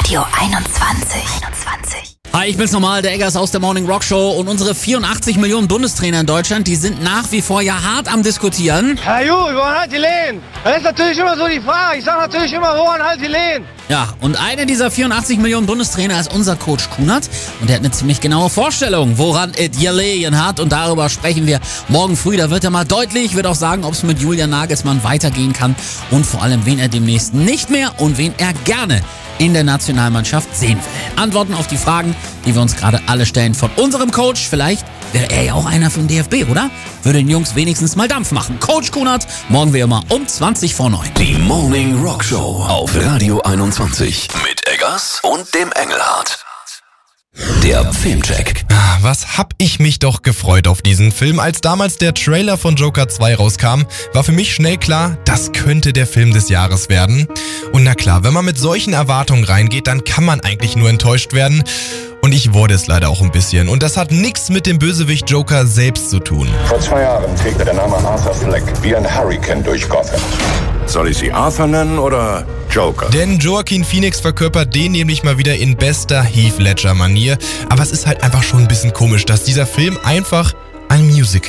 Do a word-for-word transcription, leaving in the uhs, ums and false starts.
Radio einundzwanzig. einundzwanzig. Hi, ich bin's nochmal, der Eggers aus der Morning Rock Show, und unsere vierundachtzig Millionen Bundestrainer in Deutschland, die sind nach wie vor ja hart am Diskutieren. Herr Ju, woran halt die Lehen? Das ist natürlich immer so die Frage. Ich sag natürlich immer, woran halt die Lehen? Ja, und einer dieser vierundachtzig Millionen Bundestrainer ist unser Coach Kunert, und der hat eine ziemlich genaue Vorstellung, woran es gelegen hat, und darüber sprechen wir morgen früh. Da wird er mal deutlich, wird auch sagen, ob es mit Julian Nagelsmann weitergehen kann und vor allem, wen er demnächst nicht mehr und wen er gerne in der Nationalmannschaft sehen will. Antworten auf die Fragen, die wir uns gerade alle stellen von unserem Coach. Vielleicht wäre er ja auch einer vom D F B, oder? Würde den Jungs wenigstens mal Dampf machen. Coach Kunert, morgen wie immer um zwanzig vor neun. Die Morning Rock Show auf Radio einundzwanzig mit Eggers und dem Engelhardt. Der Filmcheck. Was hab ich mich doch gefreut auf diesen Film. Als damals der Trailer von Joker zwei rauskam, war für mich schnell klar, das könnte der Film des Jahres werden. Und na klar, wenn man mit solchen Erwartungen reingeht, dann kann man eigentlich nur enttäuscht werden. Und ich wurde es leider auch ein bisschen. Und das hat nichts mit dem Bösewicht Joker selbst zu tun. Vor zwei Jahren fegte der Name Arthur Fleck wie ein Hurricane durch Gotham. Soll ich sie Arthur nennen oder Joker? Denn Joaquin Phoenix verkörpert den nämlich mal wieder in bester Heath Ledger-Manier. Aber es ist halt einfach schon ein bisschen komisch, dass dieser Film einfach ein Musical